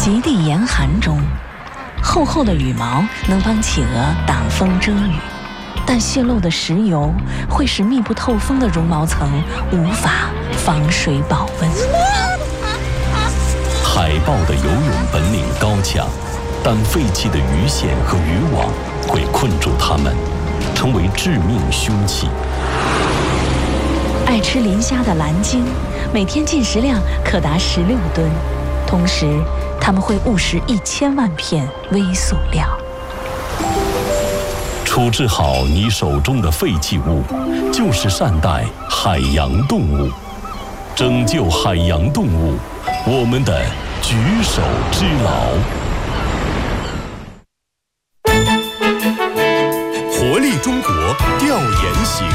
极地严寒中，厚厚的羽毛能帮企鹅挡风遮雨，但泄漏的石油会使密不透风的绒毛层无法防水保温。 海豹的游泳本领高强，但废弃的鱼线和渔网会困住它们，成为致命凶器。 爱吃磷虾的蓝鲸，每天进食量可达16吨，同时它们会误食1000万片微塑料。 处置好你手中的废弃物，就是善待海洋动物，拯救海洋动物，我们的举手之劳。 活力中国调研行。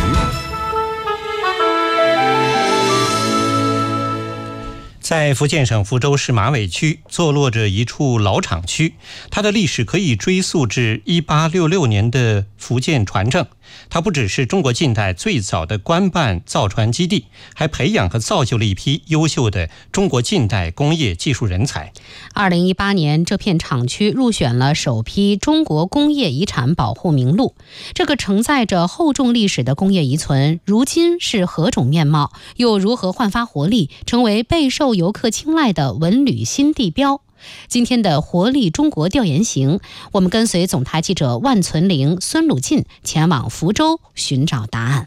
在福建省福州市马尾区坐落着一处老厂区，它的历史可以追溯至1866年的福建船政。它不只是中国近代最早的官办造船基地，还培养和造就了一批优秀的中国近代工业技术人才。 2018年，这片厂区入选了首批中国工业遗产保护名录。这个承载着厚重历史的工业遗存，如今是何种面貌？又如何焕发活力，成为备受游客青睐的文旅新地标？今天的活力中国调研行，我们跟随总台记者万存玲、孙鲁进前往福州寻找答案。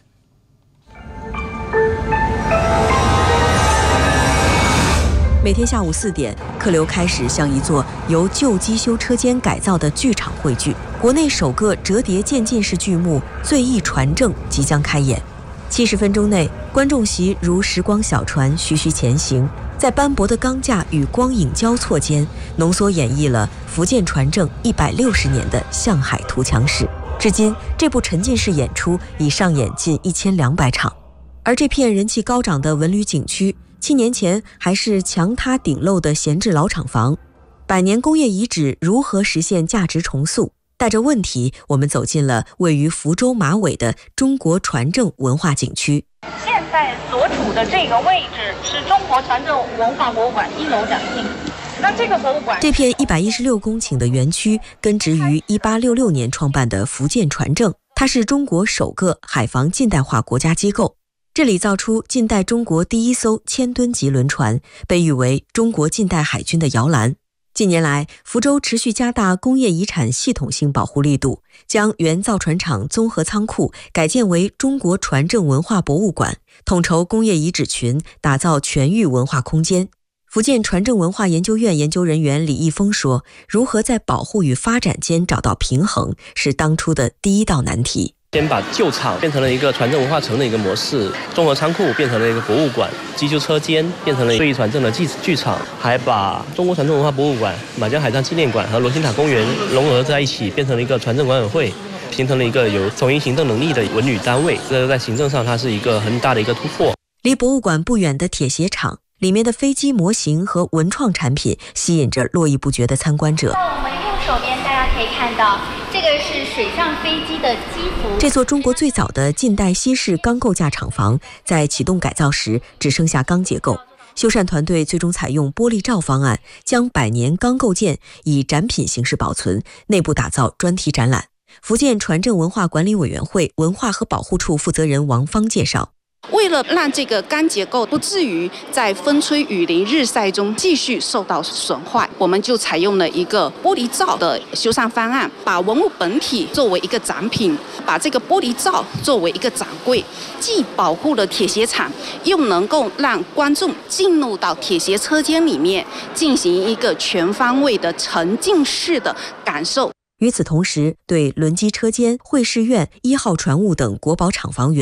每天下午4点，客流开始向一座由旧机修车间改造的剧场汇聚。国内首个折叠渐进式剧目《醉意传正》即将开演。70分钟内，观众席如时光小船徐徐前行，在斑驳的钢架与光影交错间，浓缩演绎了福建船政160年的向海图强史。至今，这部沉浸式演出已上演近1200场。而这片人气高涨的文旅景区，7年前还是墙塌顶漏的闲置老厂房。100年工业遗址如何实现价值重塑？带着问题，我们走进了位于福州马尾的中国船政文化景区。 现在所处的这个位置是中国船政文化博物馆1楼展厅。那这个博物馆， 这片116公顷的园区根植于1866年创办的福建船政，它是中国首个海防近代化国家机构。这里造出近代中国第一艘1000吨级轮船，被誉为中国近代海军的摇篮。近年来，福州持续加大工业遗产系统性保护力度，将原造船厂综合仓库改建为中国船政文化博物馆，统筹工业遗址群，打造全域文化空间。福建船政文化研究院研究人员李毅峰说，如何在保护与发展间找到平衡，是当初的第一道难题。 先把旧厂变成了一个船政文化城的一个模式，综合仓库变成了一个博物馆，机修车间变成了醉意船政的剧场，还把中国船政文化博物馆、满江海战纪念馆和罗星塔公园融合在一起，变成了一个船政管委会，形成了一个有总营行政能力的文旅单位。这在行政上它是一个很大的一个突破。 离博物馆不远的铁鞋厂，里面的飞机模型和文创产品吸引着络绎不绝的参观者。 在我们右手边大家可以看到，这个是水上飞机的机服。 这座中国最早的近代西式钢构架厂房在启动改造时只剩下钢结构，修缮团队最终采用玻璃罩方案，将100年钢构件以展品形式保存，内部打造专题展览。福建船政文化管理委员会文化和保护处负责人王芳介绍， 为了让这个钢结构不至于在风吹雨淋日晒中继续受到损坏，我们就采用了一个玻璃罩的修缮方案，把文物本体作为一个展品，把这个玻璃罩作为一个展柜，既保护了铁鞋厂，又能够让观众进入到铁鞋车间里面进行一个全方位的沉浸式的感受。 与此同时，对轮机车间、会试院、1号船坞等国宝厂房原